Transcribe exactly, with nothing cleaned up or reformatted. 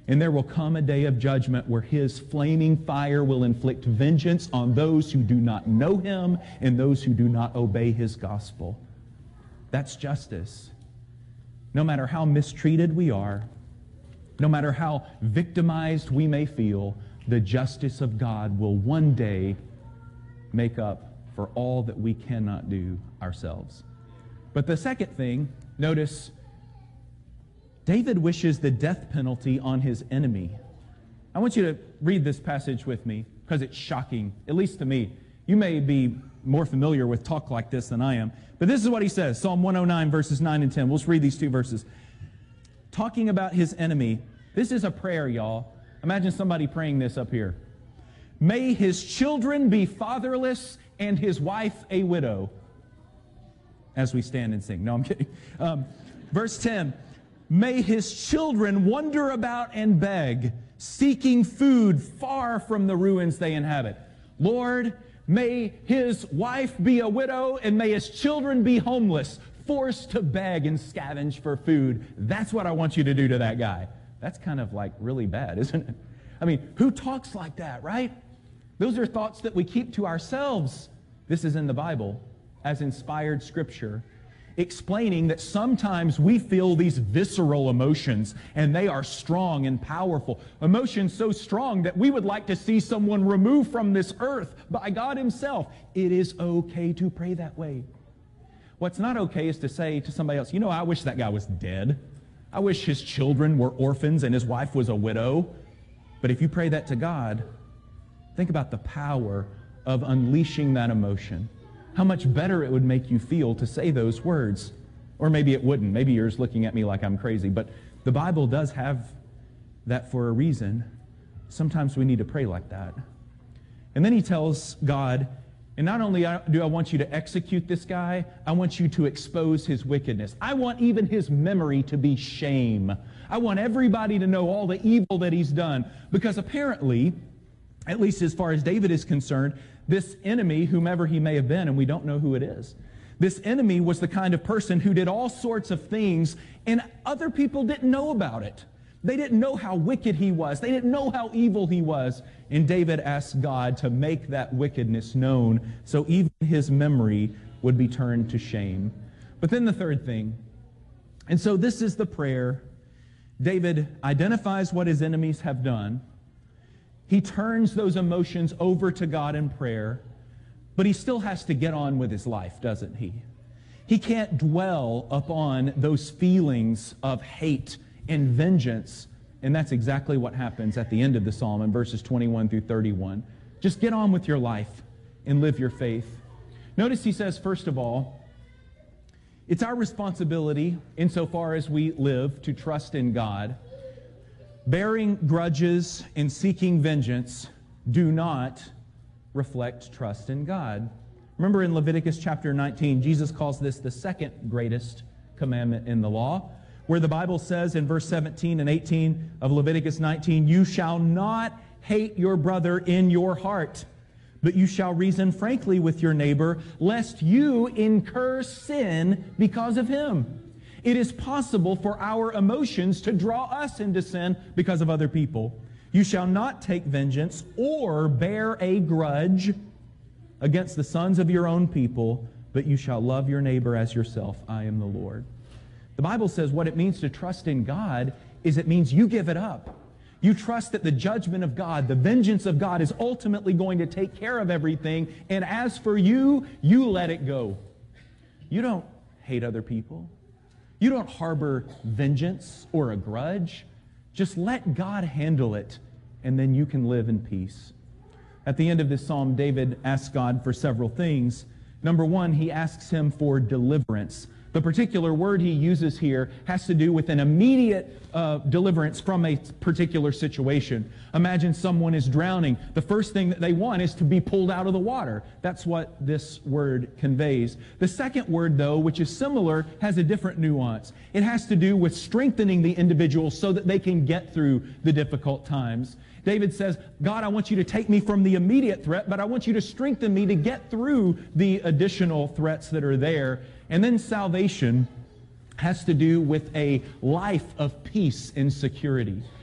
And there will come a day of judgment where His flaming fire will inflict vengeance on those who do not know Him and those who do not obey His gospel. That's justice. No matter how mistreated we are, no matter how victimized we may feel, the justice of God will one day make up for all that we cannot do ourselves. But the second thing, notice, David wishes the death penalty on his enemy. I want you to read this passage with me because it's shocking, at least to me. You may be more familiar with talk like this than I am. But this is what he says, Psalm one oh nine, verses nine and ten. We'll just read these two verses. Talking about his enemy, this is a prayer, y'all. Imagine somebody praying this up here. May his children be fatherless and his wife a widow. As we stand and sing. No, I'm kidding. Um, verse ten. May his children wander about and beg, seeking food far from the ruins they inhabit. Lord, may his wife be a widow and may his children be homeless, forced to beg and scavenge for food. That's what I want you to do to that guy. That's kind of like really bad, isn't it? I mean, who talks like that, right? Those are thoughts that we keep to ourselves. This is in the Bible as inspired scripture, explaining that sometimes we feel these visceral emotions, and they are strong and powerful. Emotions so strong that we would like to see someone removed from this earth by God Himself. It is okay to pray that way. What's not okay is to say to somebody else, you know, I wish that guy was dead. I wish his children were orphans and his wife was a widow. But if you pray that to God, think about the power of unleashing that emotion. How much better it would make you feel to say those words. Or maybe it wouldn't. Maybe you're just looking at me like I'm crazy. But the Bible does have that for a reason. Sometimes we need to pray like that. And then he tells God, and not only do I want you to execute this guy, I want you to expose his wickedness. I want even his memory to be shame. I want everybody to know all the evil that he's done. Because apparently, at least as far as David is concerned, this enemy, whomever he may have been, and we don't know who it is, this enemy was the kind of person who did all sorts of things, and other people didn't know about it. They didn't know how wicked he was. They didn't know how evil he was. And David asked God to make that wickedness known so even his memory would be turned to shame. But then the third thing, and so this is the prayer. David identifies what his enemies have done. He turns those emotions over to God in prayer, but he still has to get on with his life, doesn't he? He can't dwell upon those feelings of hate and vengeance, and that's exactly what happens at the end of the psalm in verses twenty-one through thirty-one. Just get on with your life and live your faith. Notice he says, first of all, it's our responsibility, insofar as we live, to trust in God. Bearing grudges and seeking vengeance do not reflect trust in God. Remember in Leviticus chapter nineteen, Jesus calls this the second greatest commandment in the law, where the Bible says in verse seventeen and eighteen of Leviticus nineteen, you shall not hate your brother in your heart, but you shall reason frankly with your neighbor, lest you incur sin because of him. It is possible for our emotions to draw us into sin because of other people. You shall not take vengeance or bear a grudge against the sons of your own people, but you shall love your neighbor as yourself. I am the Lord. The Bible says what it means to trust in God is it means you give it up. You trust that the judgment of God, the vengeance of God is ultimately going to take care of everything, and as for you, you let it go. You don't hate other people. You don't harbor vengeance or a grudge. Just let God handle it, and then you can live in peace. At the end of this psalm, David asks God for several things. Number one, he asks him for deliverance. The particular word he uses here has to do with an immediate uh, deliverance from a particular situation. Imagine someone is drowning. The first thing that they want is to be pulled out of the water. That's what this word conveys. The second word, though, which is similar, has a different nuance. It has to do with strengthening the individual so that they can get through the difficult times. David says, God, I want you to take me from the immediate threat, but I want you to strengthen me to get through the additional threats that are there. And then salvation has to do with a life of peace and security.